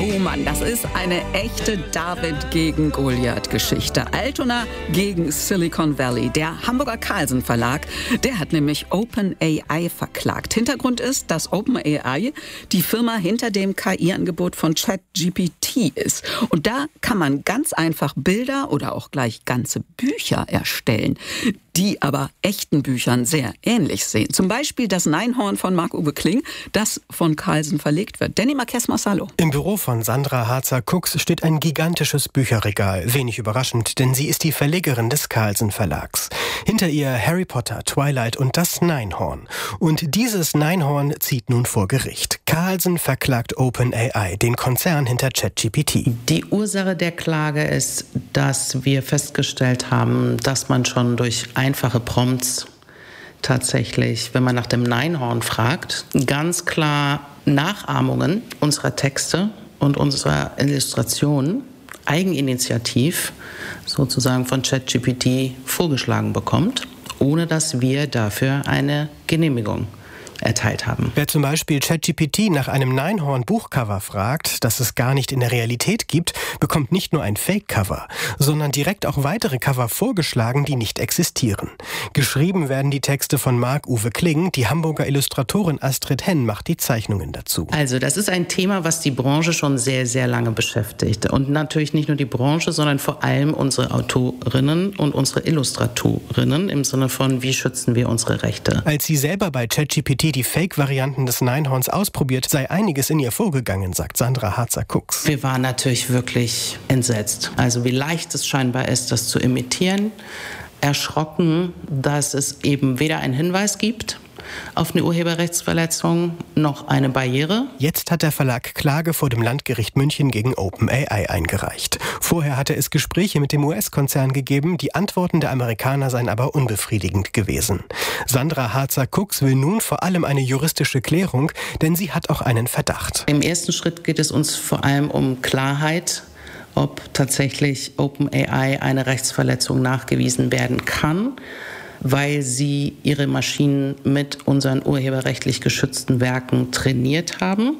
Oh Mann, das ist eine echte David gegen Goliath-Geschichte. Altona gegen Silicon Valley. Der Hamburger Carlsen Verlag, der hat nämlich OpenAI verklagt. Hintergrund ist, dass OpenAI die Firma hinter dem KI-Angebot von ChatGPT ist. Und da kann man ganz einfach Bilder oder auch gleich ganze Bücher erstellen, die aber echten Büchern sehr ähnlich sehen. Zum Beispiel das Neinhorn von Marc-Uwe Kling, das von Carlsen verlegt wird. Danny Marquez-Marsallo. Im Büro von Sandra Harzer-Kux steht ein gigantisches Bücherregal. Wenig überraschend, denn sie ist die Verlegerin des Carlsen Verlags. Hinter ihr Harry Potter, Twilight und das Neinhorn. Und dieses Neinhorn zieht nun vor Gericht. Carlsen verklagt OpenAI, den Konzern hinter ChatGPT. Die Ursache der Klage ist, dass wir festgestellt haben, dass man schon durch einfache Prompts tatsächlich, wenn man nach dem Neinhorn fragt, ganz klar Nachahmungen unserer Texte und unserer Illustrationen eigeninitiativ sozusagen von ChatGPT vorgeschlagen bekommt, ohne dass wir dafür eine Genehmigung erteilt haben. Wer zum Beispiel ChatGPT nach einem Neinhorn-Buchcover fragt, das es gar nicht in der Realität gibt, bekommt nicht nur ein Fake-Cover, sondern direkt auch weitere Cover vorgeschlagen, die nicht existieren. Geschrieben werden die Texte von Marc-Uwe Kling, die Hamburger Illustratorin Astrid Henn macht die Zeichnungen dazu. Also das ist ein Thema, was die Branche schon sehr, sehr lange beschäftigt. Und natürlich nicht nur die Branche, sondern vor allem unsere Autorinnen und unsere Illustratorinnen im Sinne von, wie schützen wir unsere Rechte. Als sie selber bei ChatGPT die Fake-Varianten des Neinhorns ausprobiert, sei einiges in ihr vorgegangen, sagt Sandra Harzer-Kux. Wir waren natürlich wirklich entsetzt. Also wie leicht es scheinbar ist, das zu imitieren. Erschrocken, dass es eben weder einen Hinweis gibt auf eine Urheberrechtsverletzung noch eine Barriere. Jetzt hat der Verlag Klage vor dem Landgericht München gegen OpenAI eingereicht. Vorher hatte es Gespräche mit dem US-Konzern gegeben, die Antworten der Amerikaner seien aber unbefriedigend gewesen. Sandra Harzer-Kux will nun vor allem eine juristische Klärung, denn sie hat auch einen Verdacht. Im ersten Schritt geht es uns vor allem um Klarheit, ob tatsächlich OpenAI eine Rechtsverletzung nachgewiesen werden kann, weil sie ihre Maschinen mit unseren urheberrechtlich geschützten Werken trainiert haben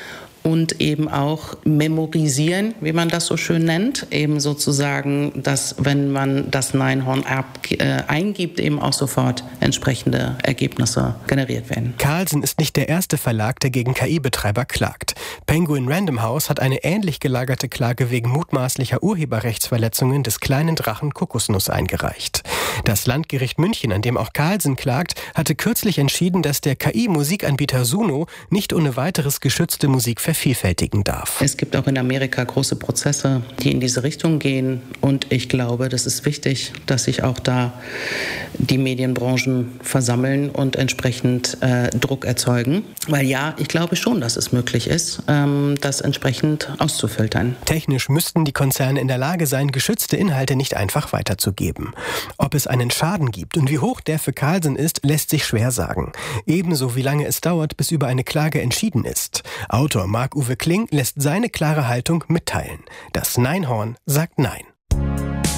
und eben auch memorisieren, wie man das so schön nennt, eben sozusagen, dass wenn man das Neinhorn eingibt, eben auch sofort entsprechende Ergebnisse generiert werden. Carlsen ist nicht der erste Verlag, der gegen KI-Betreiber klagt. Penguin Random House hat eine ähnlich gelagerte Klage wegen mutmaßlicher Urheberrechtsverletzungen des kleinen Drachen Kokosnuss eingereicht. Das Landgericht München, an dem auch Carlsen klagt, hatte kürzlich entschieden, dass der KI-Musikanbieter Suno nicht ohne weiteres geschützte Musik vervielfältigen darf. Es gibt auch in Amerika große Prozesse, die in diese Richtung gehen. Und ich glaube, das ist wichtig, dass sich auch da die Medienbranchen versammeln und entsprechend Druck erzeugen. Weil ja, ich glaube schon, dass es möglich ist, das entsprechend auszufiltern. Technisch müssten die Konzerne in der Lage sein, geschützte Inhalte nicht einfach weiterzugeben. Ob es einen Schaden gibt und wie hoch der für Carlsen ist, lässt sich schwer sagen. Ebenso wie lange es dauert, bis über eine Klage entschieden ist. Autor Marc-Uwe Kling lässt seine klare Haltung mitteilen. Das Neinhorn sagt Nein.